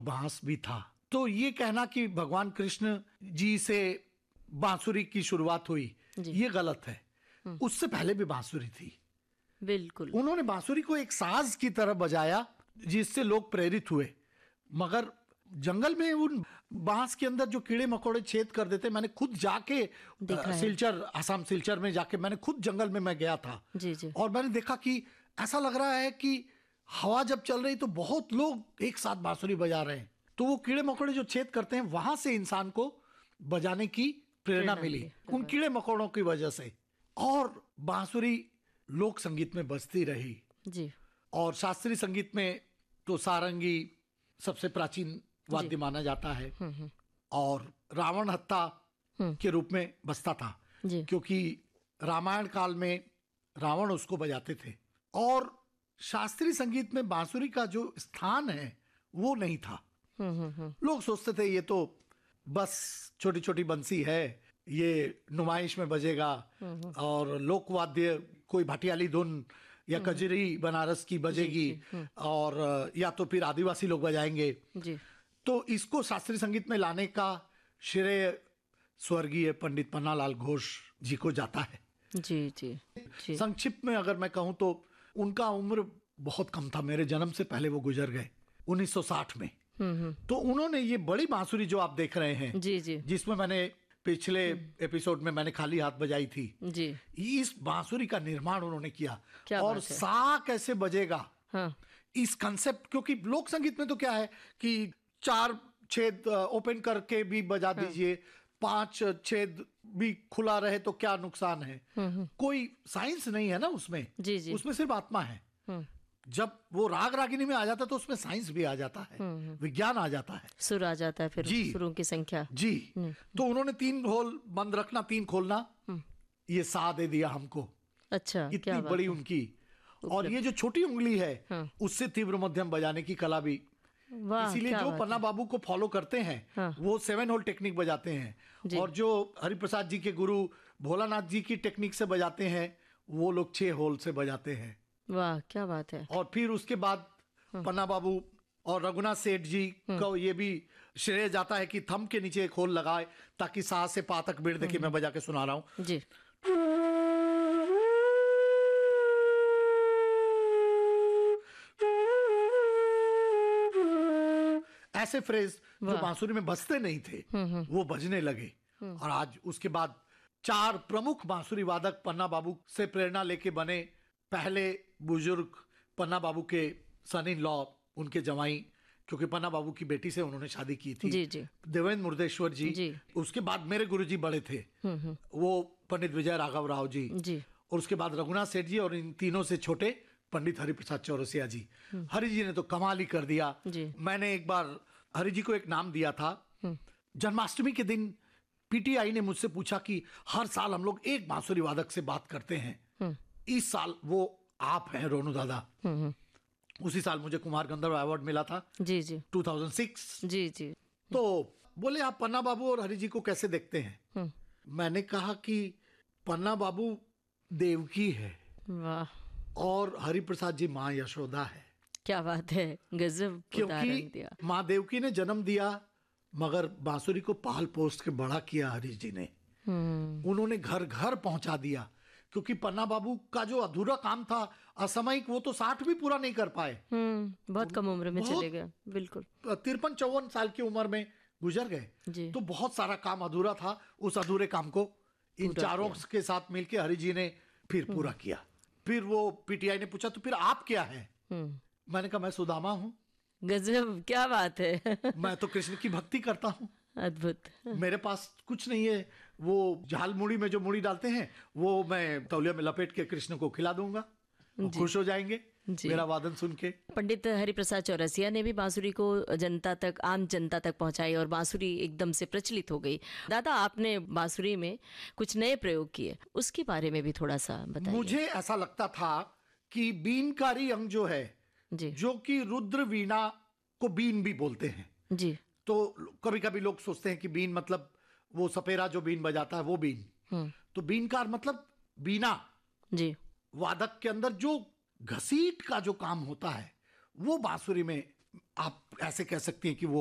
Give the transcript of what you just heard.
बांस भी था। तो ये कहना कि भगवान कृष्ण जी से बांसुरी की शुरुआत हुई, ये गलत है। उससे पहले भी बांसुरी थी। बिल्कुल। उन्होंने बांसुरी को एक साज की तरह बजाया जिससे लोग प्रेरित हुए। मगर जंगल में उन बांस के अंदर जो कीड़े मकोड़े छेद कर देते, मैंने खुद जाके सिलचर, आसाम सिलचर में जाके मैंने खुद जंगल में मैं गया था जी जी। और मैंने देखा कि ऐसा लग रहा है कि हवा जब चल रही तो बहुत लोग एक साथ बांसुरी बजा रहे हैं। तो वो कीड़े मकोड़े जो छेद करते हैं, वहां से इंसान को बजाने की प्रेरणा मिली, उन कीड़े मकोड़ों की वजह से। और बांसुरी लोक संगीत में बजती रही जी। और शास्त्रीय संगीत में तो सारंगी सबसे प्राचीन वाद्य माना जाता है और रावण हत्ता के रूप में बजता था, क्योंकि रामायण काल में रावण उसको बजाते थे। और शास्त्रीय संगीत में बांसुरी का जो स्थान है वो नहीं था। लोग सोचते थे ये तो बस छोटी छोटी बंसी है, ये नुमाइश में बजेगा और लोकवाद्य कोई भाटियाली धुन या कजरी बनारस की बजेगी और या तो फिर आदिवासी लोग बजाएंगे जी। तो इसको शास्त्रीय संगीत में लाने का श्रेय स्वर्गीय पंडित पन्नालाल घोष जी को जाता है। जी जी जी। संक्षिप्त में अगर मैं कहूं तो उनका उम्र बहुत कम था, मेरे जन्म से पहले वो गुजर गए 1960 में। तो उन्होंने ये बड़ी बांसुरी जो आप देख रहे हैं जी जी, जिसमें मैंने पिछले एपिसोड में मैंने खाली हाथ बजाई थी जी, इस बांसुरी का निर्माण उन्होंने किया। और बात है। सा कैसे बजेगा, हाँ। इस कंसेप्ट, क्योंकि लोक संगीत में तो क्या है कि 4 छेद ओपन करके भी बजा दीजिए, 5 छेद भी खुला रहे तो क्या नुकसान है। कोई साइंस नहीं है ना उसमें। जी जी। उसमें सिर्फ आत्मा है। जब वो राग रागिनी में आ जाता है तो उसमें साइंस भी आ जाता है, विज्ञान आ जाता है, सुर आ जाता है, फिर सुरों की संख्या। जी। तो उन्होंने 3 होल बंद रखना, 3 खोलना, ये सा दे दिया हमको। अच्छा, इतनी बड़ी उनकी। और ये जो छोटी उंगली है उससे तीव्र मध्यम बजाने की कला भी। इसीलिए जो पन्ना बाबू को फॉलो करते हैं वो 7 होल टेक्निक बजाते हैं और जो हरिप्रसाद जी के गुरु भोलानाथ जी की टेक्निक से बजाते हैं वो लोग 6 होल से बजाते हैं। वाह, क्या बात है। और फिर उसके बाद पन्ना बाबू और रघुनाथ सेठ जी को ये भी श्रेय जाता है कि थंब के नीचे एक होल लगाए ताकि सा से पा तक बिड़ देखिए मैं बजा के सुना रहा हूं जी। ऐसे फ्रेज जो बांसुरी में बजते नहीं थे वो बजने लगे। और आज उसके बाद 4 प्रमुख बांसुरी वादक पन्ना बाबू से प्रेरणा लेके बने। पहले बुजुर्ग पन्ना बाबू के सन इन लॉ, उनके जवाई, क्योंकि पन्ना बाबू की बेटी से उन्होंने शादी की थी, जी जी। देवेंद्र मुर्देश्वर जी। उसके बाद मेरे गुरुजी बड़े थे, वो पंडित विजय राघव राव जी। और उसके बाद रघुनाथ सेठ जी और इन तीनों से छोटे पंडित हरिप्रसाद चौरसिया जी। हरि जी ने तो कमाल ही कर दिया। मैंने एक बार हरि जी को एक नाम दिया था। जन्माष्टमी के दिन पीटीआई ने मुझसे पूछा कि हर साल हम लोग एक बांसुरी वादक से बात करते हैं, इस साल वो आप हैं रोनू दादा। उसी साल मुझे कुमार गंधर्व अवार्ड मिला था, जी जी, 2006। जी जी। तो बोले आप पन्ना बाबू और हरि जी को कैसे देखते हैं? मैंने कहा कि पन्ना बाबू देवकी है, वाह, और हरिप्रसाद जी माँ यशोदा है। क्या बात है, गजब उदाहरण दिया। माँ देवकी ने जन्म दिया मगर बांसुरी को पाल पोस्ट के बड़ा किया हरि जी ने। उन्होंने घर घर पहुंचा दिया, क्योंकि पन्ना बाबू का जो अधूरा काम था असामयिक, वो तो 60 भी पूरा नहीं कर पाए। बहुत कम उम्र में चले गए। बिल्कुल 53-54 साल की उम्र में गुजर गए। तो बहुत सारा काम अधूरा था, उस अधूरे काम को इन चारों के साथ मिलके हरि जी ने फिर पूरा किया। फिर वो पीटीआई ने पूछा तो फिर आप क्या हैं? मैंने कहा मैं सुदामा हूँ। गजब, क्या बात है। मैं तो कृष्ण की भक्ति करता हूँ। अद्भुत। मेरे पास कुछ नहीं है, वो झाल मुड़ी में जो मुड़ी डालते हैं वो मैं तौलिया में लपेट के कृष्ण को खिला दूंगा, खुश हो जाएंगे मेरा वादन सुन के। पंडित हरिप्रसाद चौरसिया ने भी बांसुरी को जनता तक, आम जनता तक पहुंचाई और बांसुरी एकदम से प्रचलित हो गई। दादा, आपने बांसुरी में कुछ नए प्रयोग किए, उसके बारे में भी थोड़ा सा बताइए। मुझे ऐसा लगता था कि बीनकारी अंग जो है जी, जो कि रुद्र वीणा को बीन भी बोलते हैं जी। तो कभी कभी लोग सोचते हैं कि बीन मतलब वो सपेरा जो बीन बजाता है वो बीन। तो बीनकार मतलब बीना जी, वादक के अंदर जो घसीट का जो काम होता है वो बांसुरी में आप ऐसे कह सकते हैं कि वो